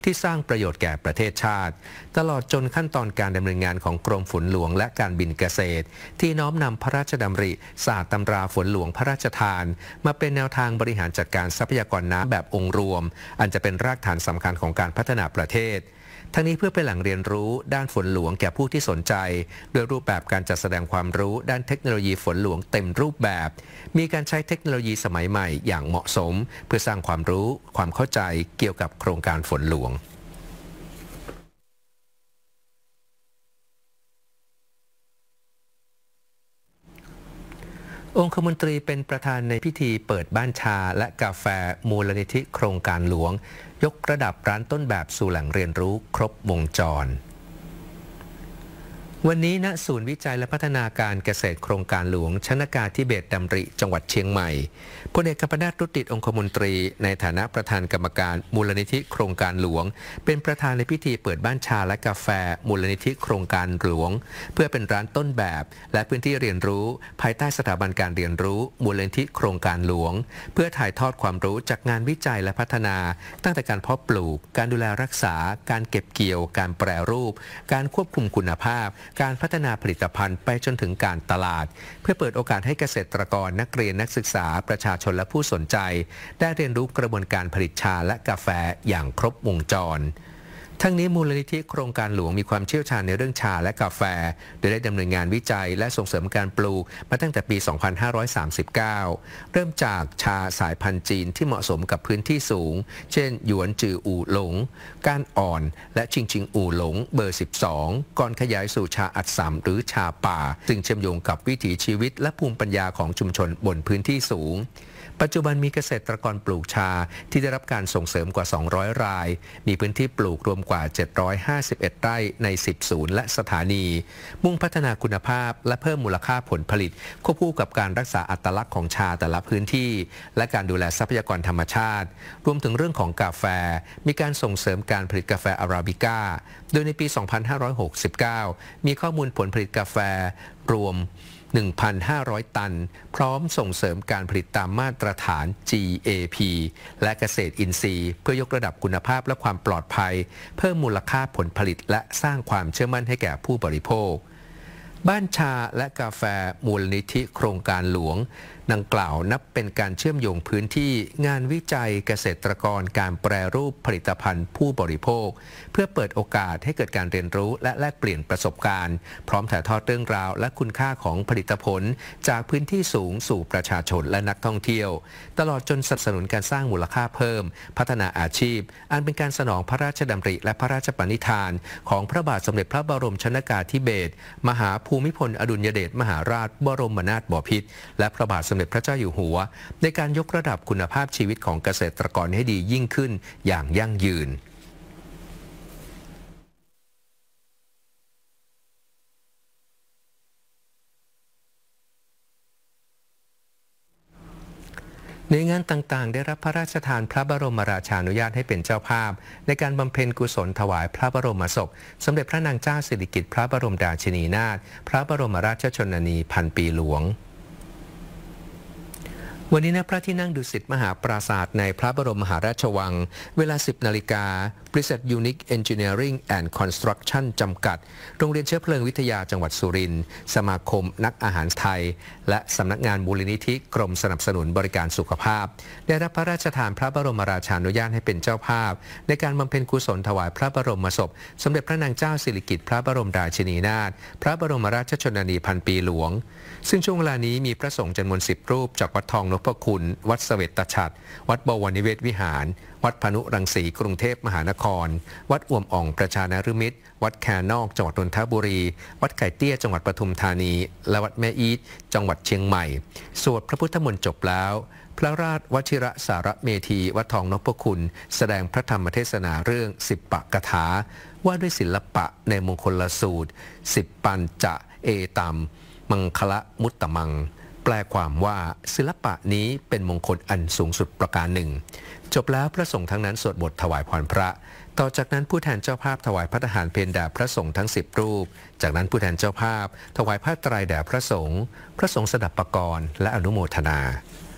ที่สร้างประโยชน์แก่ประเทศชาติตลอดจนขั้นตอนการดำเนินงานของกรมฝนหลวงและการบินเกษตรที่น้อมนำพระราชดำริศาสตร์ตำราฝนหลวงพระราชทานมาเป็นแนวทางบริหารจัดการทรัพยากรน้ำแบบองค์รวมอันจะเป็นรากฐานสำคัญของการพัฒนาประเทศทั้งนี้เพื่อเป็นแหล่งเรียนรู้ด้านฝนหลวงแก่ผู้ที่สนใจโดยรูปแบบการจัดแสดงความรู้ด้านเทคโนโลยีฝนหลวงเต็มรูปแบบมีการใช้เทคโนโลยีสมัยใหม่อย่างเหมาะสมเพื่อสร้างความรู้ความเข้าใจเกี่ยวกับโครงการฝนหลวงองคมนตรีเป็นประธานในพิธีเปิดบ้านชาและกาแฟมูลนิธิโครงการหลวงยกระดับร้านต้นแบบสู่แหล่งเรียนรู้ครบวงจรวันนี้ณศูนย์วิจัยและพัฒนาการเกษตรโครงการหลวงชนกาธิเบศรดำริจังหวัดเชียงใหม่พลเอกกัมปนาท รุจิต องคมนตรีในฐานะประธานกรรมการมูลนิธิโครงการหลวงเป็นประธานในพิธีเปิดบ้านชาและกาแฟมูลนิธิโครงการหลวงเพื่อเป็นร้านต้นแบบและพื้นที่เรียนรู้ภายใต้สถาบันการเรียนรู้มูลนิธิโครงการหลวงเพื่อถ่ายทอดความรู้จากงานวิจัยและพัฒนาตั้งแต่การเพาะปลูกการดูแลรักษาการเก็บเกี่ยวการแปรรูปการควบคุมคุณภาพการพัฒนาผลิตภัณฑ์ไปจนถึงการตลาดเพื่อเปิดโอกาสให้เกษตรกรนักเรียนนักศึกษาประชาชนและผู้สนใจได้เรียนรู้กระบวนการผลิตชาและกาแฟอย่างครบวงจรทั้งนี้มูลนิธิโครงการหลวงมีความเชี่ยวชาญในเรื่องชาและกาแฟโดยได้ดำเนินงานวิจัยและส่งเสริมการปลูกมาตั้งแต่ปี 2539 เริ่มจากชาสายพันธุ์จีนที่เหมาะสมกับพื้นที่สูงเช่นหยวนจืออู่หลงก้านอ่อนและชิงชิงอู่หลงเบอร์ 12 ก่อนขยายสู่ชาอัดสำหรือชาป่าซึ่งเชื่อมโยงกับวิถีชีวิตและภูมิปัญญาของชุมชนบนพื้นที่สูงปัจจุบันมีเกษตรกรปลูกชาที่ได้รับการส่งเสริมกว่า 200 รายมีพื้นที่ปลูกรวมกว่า 751 ไร่ใน 10 ศูนย์และสถานีมุ่งพัฒนาคุณภาพและเพิ่มมูลค่าผลผลิตควบคู่กับการรักษาอัตลักษณ์ของชาแต่ละพื้นที่และการดูแลทรัพยากรธรรมชาติรวมถึงเรื่องของกาแฟมีการส่งเสริมการผลิตกาแฟอาราบิก้าโดยในปี 2569 มีข้อมูลผลผลิตกาแฟรวม1,500 ตันพร้อมส่งเสริมการผลิตตามมาตรฐาน GAP และเกษตรอินทรีย์เพื่อยกระดับคุณภาพและความปลอดภัยเพิ่มมูลค่าผลผลิตและสร้างความเชื่อมั่นให้แก่ผู้บริโภคบ้านชาและกาแฟมูลนิธิโครงการหลวงดังกล่าวนับเป็นการเชื่อมโยงพื้นที่งานวิจัยเกษตรกรการแปรรูปผลิตภัณฑ์ผู้บริโภคเพื่อเปิดโอกาสให้เกิดการเรียนรู้และแลกเปลี่ยนประสบการณ์พร้อมถ่ายทอดเรื่องราวและคุณค่าของผลิตผลจากพื้นที่สูงสู่ประชาชนและนักท่องเที่ยวตลอดจนสนับสนุนการสร้างมูลค่าเพิ่มพัฒนาอาชีพอันเป็นการสนองพระราชดำริและพระราชปณิธานของพระบาทสมเด็จพระบรมชนกาธิเบศรมหาภูมิพลอดุลยเดชมหาราชบรมนาถบพิตรและพระบาทสมเด็จพระเจ้าอยู่หัวในการยกระดับคุณภาพชีวิตของเกษตรกรให้ดียิ่งขึ้นอย่างยั่งยืนในงานต่างๆได้รับพระราชทานพระบรมราชานุญาตให้เป็นเจ้าภาพในการบำเพ็ญกุศลถวายพระบรมศพสมเด็จพระนางเจ้าสิริกิติ์พระบรมราชินีนาถพระบรมราชชนนีพันปีหลวงวันนี้ณพระที่นั่งดุสิตมหาปราสาทในพระบรมมหาราชวังเวลา 10 นาฬิกาบริษัท Unique Engineering and Construction จำกัดโรงเรียนเชื้อเพลิงวิทยาจังหวัดสุรินทร์สมาคมนักอาหารไทยและสำนักงานมูลนิธิกรมสนับสนุนบริการสุขภาพได้รับพระราชทานพระบรมราชานุญาตให้เป็นเจ้าภาพในการบำเพ็ญกุศลถวายพระบรมศพสมเด็จพระนางเจ้าสิริกิติ์พระบรมราชินีนาถพระบรมราชชนนีพันปีหลวงซึ่งช่วงเวลานี้มีพระสงฆ์จำนวน10 รูปจากวัดทองนพคุณวัดเสวตฉัตรวัดบวรนิเวศวิหารวัดพานุรังสีกรุงเทพมหานครวัดอ่วมอ่องประชานฤมิตรวัดแคนอกจังหวัดนนทบุรีวัดไก่เตี้ยจังหวัดปทุมธานีและวัดแม่อีทจังหวัดเชียงใหม่สวดพระพุทธมนต์จบแล้วพระราชวชิรสารเมธีวัดทองนพคุณแสดงพระธรรมเทศนาเรื่อง10 ปกถาว่าด้วยศิลปะในมงคลสูตร10 ปัญจะเอตัมมังคละมุตตมังแปลความว่าศิลปะนี้เป็นมงคลอันสูงสุดประการหนึ่งจบแล้วพระสงฆ์ทั้งนั้นสวดบทถวายพรพระต่อจากนั้นผู้แทนเจ้าภาพถวายพระทหารเพลแด่พระสงฆ์ทั้ง10 รูปจากนั้นผู้แทนเจ้าภาพถวายผ้าไตรแด่พระสงฆ์สดับปกรณ์และอนุโมทนา